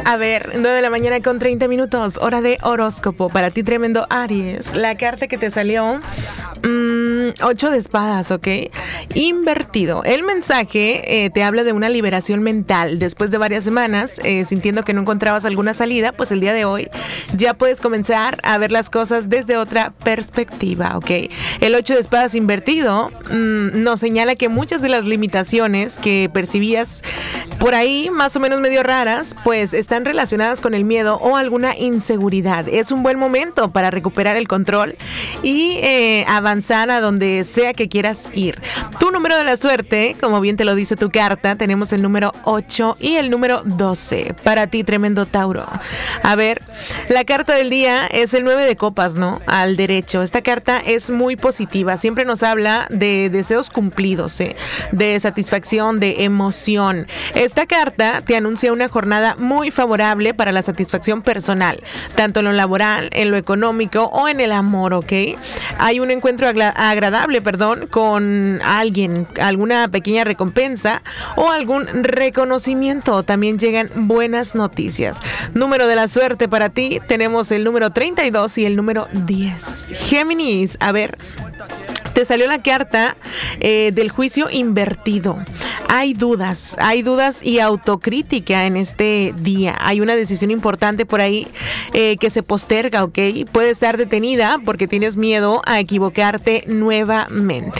A ver, 9 de la mañana con 30 minutos, hora de horóscopo. Para ti, tremendo Aries. La carta que te salió, 8 de espadas, ¿ok? Invertido. El mensaje te habla de una liberación mental. Después de varias semanas, sintiendo que no encontrabas alguna salida, pues el día de hoy ya puedes comenzar a ver las cosas desde otra perspectiva, ¿ok? El 8 de espadas invertido nos señala que muchas de las limitaciones que percibías por ahí, más o menos medio raras, pues están relacionadas con el miedo o alguna inseguridad. Es un buen momento para recuperar el control y avanzar a donde sea que quieras ir. Tu número de la suerte, como bien te lo dice tu carta, tenemos el número 8 y el número 12. Para ti, tremendo Tauro. A ver, la carta del día es el 9 de copas, ¿no? Al derecho. Esta carta es muy positiva. Siempre nos habla de deseos cumplidos, de satisfacción, de emoción. Esta carta te anuncia una jornada muy favorable para la satisfacción personal, tanto en lo laboral, en lo económico o en el amor, ¿ok? Hay un encuentro agradable, con alguien, alguna pequeña recompensa o algún reconocimiento. También llegan buenas noticias. Número de la suerte para ti, tenemos el número 32 y el número 10. Géminis, a ver, te salió la carta del juicio invertido. Hay dudas y autocrítica en este día. Hay una decisión importante por ahí que se posterga, ¿ok? Puede estar detenida porque tienes miedo a equivocarte nuevamente.